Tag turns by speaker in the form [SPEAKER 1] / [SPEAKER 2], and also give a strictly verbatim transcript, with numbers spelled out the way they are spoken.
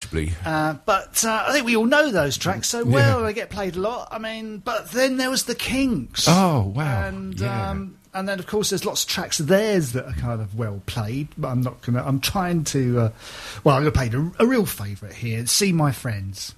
[SPEAKER 1] Possibly.
[SPEAKER 2] Uh, but uh, I think we all know those tracks so well. Yeah. They get played a lot. I mean, but then there was the Kinks.
[SPEAKER 1] Oh, wow.
[SPEAKER 2] And
[SPEAKER 1] yeah.
[SPEAKER 2] um, and then, of course, there's lots of tracks of theirs that are kind of well played. But I'm not going to... I'm trying to... Uh, well, I'm going to play a, a real favourite here. See My Friends.